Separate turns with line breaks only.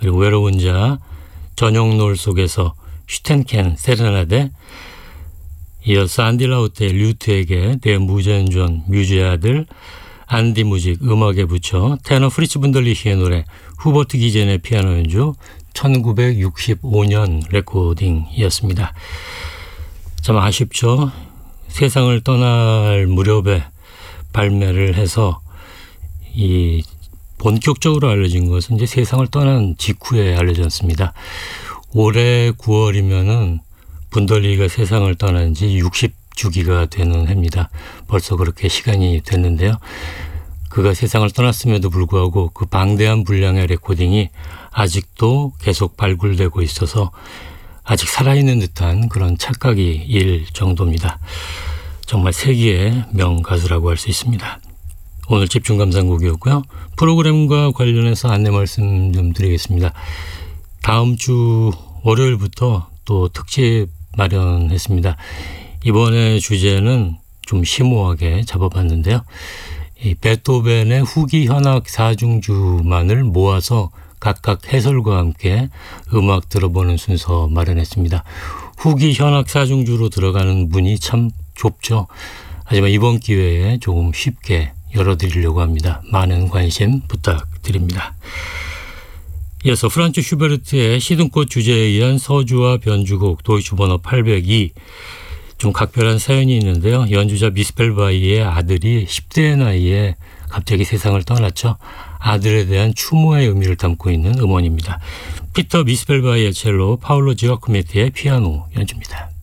그리고 외로운 자, 저녁 노을 속에서 슈텐켄 세레나데, 이어서 안디 라우트의 류트에게 대무전존 뮤즈의 아들, 안디 무직 음악에 붙여 테너 프리츠 분들리히의 노래 후버트 기젠의 피아노 연주 1965년 레코딩이었습니다. 참 아쉽죠. 세상을 떠날 무렵에 발매를 해서 이 본격적으로 알려진 것은 이제 세상을 떠난 직후에 알려졌습니다. 올해 9월이면은 분덜리가 세상을 떠난 지 60주기가 되는 해입니다. 벌써 그렇게 시간이 됐는데요. 그가 세상을 떠났음에도 불구하고 그 방대한 분량의 레코딩이 아직도 계속 발굴되고 있어서 아직 살아있는 듯한 그런 착각이 일 정도입니다. 정말 세기의 명가수라고 할 수 있습니다. 오늘 집중 감상곡이었고요. 프로그램과 관련해서 안내 말씀 좀 드리겠습니다. 다음 주 월요일부터 또 특집 마련했습니다. 이번에 주제는 좀 심오하게 잡아봤는데요. 이 베토벤의 후기 현악 사중주만을 모아서 각각 해설과 함께 음악 들어보는 순서 마련했습니다. 후기 현악 사중주로 들어가는 문이 참 좁죠. 하지만 이번 기회에 조금 쉽게 열어드리려고 합니다. 많은 관심 부탁드립니다. 이어서 프란츠 슈베르트의 시든꽃 주제에 의한 서주와 변주곡 도이치 번호 802, 좀 각별한 사연이 있는데요. 연주자 미스펠바이의 아들이 10대의 나이에 갑자기 세상을 떠났죠. 아들에 대한 추모의 의미를 담고 있는 음원입니다. 피터 미스펠바이의 첼로, 파울로 지아코메티의 피아노 연주입니다.